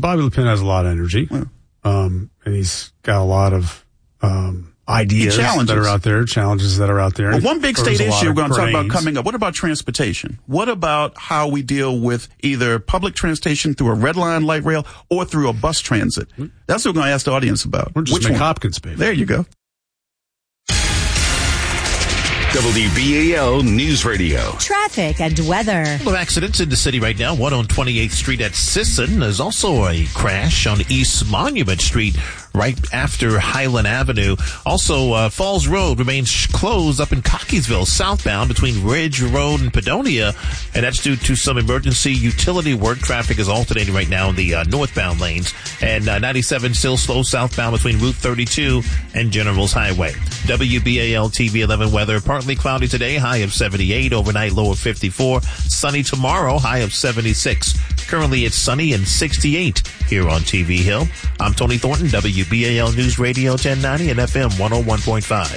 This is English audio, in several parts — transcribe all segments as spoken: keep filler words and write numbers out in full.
Bobby Le Pen has a lot of energy, yeah. um, and he's got a lot of um, ideas that are out there, challenges that are out there. Well, one big state issue we're going to talk about coming up. What about transportation? What about how we deal with either public transportation through a red line light rail or through a bus transit? That's what we're going to ask the audience about. Or just Which make one? Hopkins pay. There you go. W B A L News Radio. Traffic and weather. A couple of accidents in the city right now. One on twenty-eighth Street at Sisson. There's also a crash on East Monument Street right after Highland Avenue. Also, uh, Falls Road remains closed up in Cockeysville, southbound between Ridge Road and Padonia, and that's due to some emergency utility work. Traffic is alternating right now in the uh, northbound lanes, and uh, ninety-seven still slow southbound between Route thirty-two and General's Highway. W B A L T V eleven weather. Partly cloudy today, high of seventy-eight, overnight low of fifty-four. Sunny tomorrow, high of seventy-six. Currently it's sunny and sixty-eight here on T V Hill. I'm Tony Thornton, W B A L News Radio ten ninety and F M one oh one point five.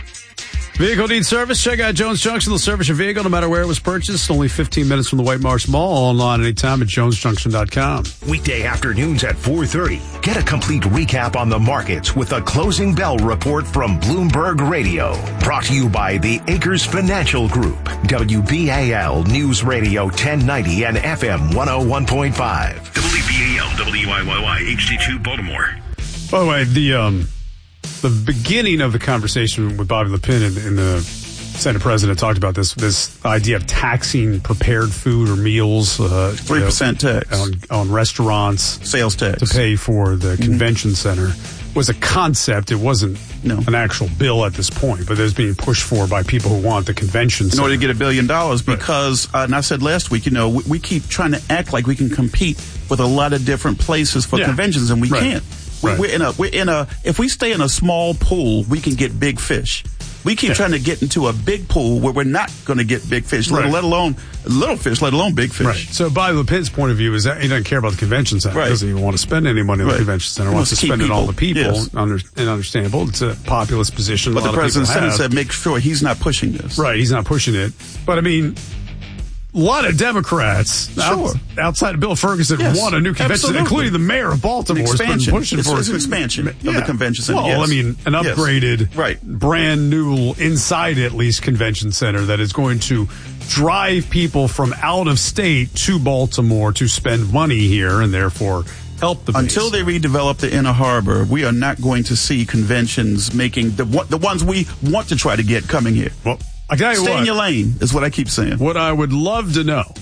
Vehicle needs service? Check out Jones Junction. They'll service your vehicle no matter where it was purchased. Only fifteen minutes from the White Marsh Mall. Online anytime at jones junction dot com. Weekday afternoons at four thirty. Get a complete recap on the markets with a closing bell report from Bloomberg Radio. Brought to you by the Acres Financial Group. W B A L News Radio ten ninety and F M one oh one point five. W B A L W I Y Y H D two Baltimore. By the way, the um, the beginning of the conversation with Bobby Le Pen and, and the Senate president talked about this this idea of taxing prepared food or meals, uh, three percent tax on, on restaurants, sales tax to pay for the mm-hmm. convention center was a concept. It wasn't no. an actual bill at this point, but it was being pushed for by people who want the convention in center. order to get a billion dollars. Because, uh, and I said last week, you know, we, we keep trying to act like we can compete with a lot of different places for yeah. conventions, and we right. can't. We, right. We're in a, we're in a, if we stay in a small pool, we can get big fish. We keep yeah. trying to get into a big pool where we're not going to get big fish, right. let, let alone little fish, let alone big fish. Right. So Bobby Le Pen's point of view is that he doesn't care about the convention center. Right. He doesn't even want to spend any money on right. the convention center. He wants to spend people. it on all the people. Yes. Under, and understandable. It's a populist position. But a lot the president of people have. said make sure he's not pushing this. Right. He's not pushing it. But I mean, a lot of Democrats sure. out, outside of Bill Ferguson yes. want a new convention, Absolutely. including the mayor of Baltimore. An expansion. Has been pushing it's, for it's an expansion yeah. of the convention center. Well, yes. I mean, an upgraded, yes. right. brand new, inside at least, convention center that is going to drive people from out of state to Baltimore to spend money here and therefore help the base. Until they redevelop the Inner Harbor, we are not going to see conventions making the the ones we want to try to get coming here. Well, I tell you Stay what, in your lane is what I keep saying. What I would love to know,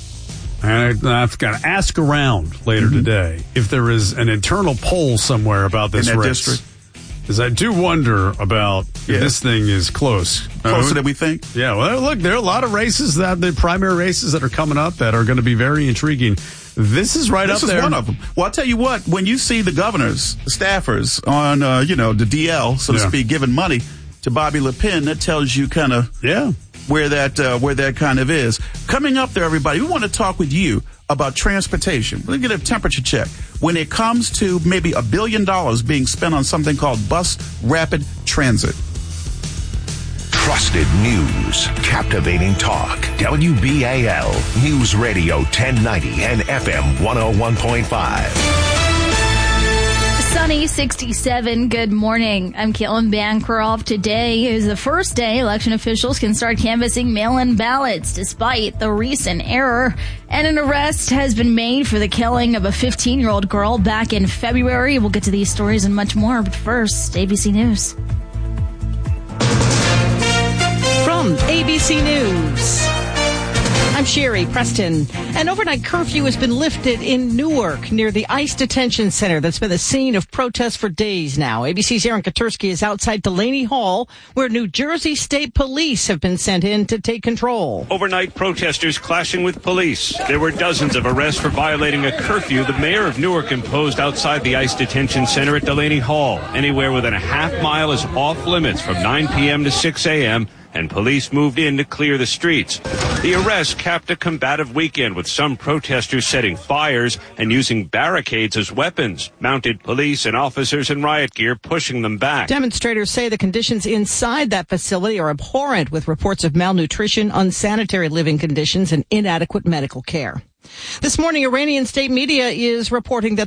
and I've got to ask around later mm-hmm. today, if there is an internal poll somewhere about this in that race. district. Because I do wonder about if yeah. this thing is close. Closer uh, than we think? Yeah, well, look, there are a lot of races, that the primary races that are coming up that are going to be very intriguing. This is right this up there. This is one of them. Well, I'll tell you what, when you see the governors, the staffers on, uh, you know, the D L, so to yeah. speak, giving money to Bobby Le Pen, that tells you kind of yeah. where that uh, where that kind of is. Coming up there, everybody, we want to talk with you about transportation. Let's get a temperature check. When it comes to maybe a billion dollars being spent on something called bus rapid transit. Trusted news, captivating talk. W B A L News Radio ten ninety and F M one oh one point five. Sunny, sixty-seven. Good morning. I'm Caitlin Bancroft. Today is the first day election officials can start canvassing mail-in ballots despite the recent error. And an arrest has been made for the killing of a fifteen-year-old girl back in February. We'll get to these stories and much more. But first, A B C News. From A B C News, I'm Sherry Preston. An overnight curfew has been lifted in Newark near the ICE detention center that's been the scene of protests for days now. A B C's Aaron Katursky is outside Delaney Hall, where New Jersey State Police have been sent in to take control. Overnight protesters clashing with police. There were dozens of arrests for violating a curfew the mayor of Newark imposed outside the ICE detention center at Delaney Hall. Anywhere within a half mile is off limits from nine p.m. to six a.m., and police moved in to clear the streets. The arrest capped a combative weekend with some protesters setting fires and using barricades as weapons. Mounted police and officers in riot gear pushing them back. Demonstrators say the conditions inside that facility are abhorrent, with reports of malnutrition, unsanitary living conditions, and inadequate medical care. This morning, Iranian state media is reporting that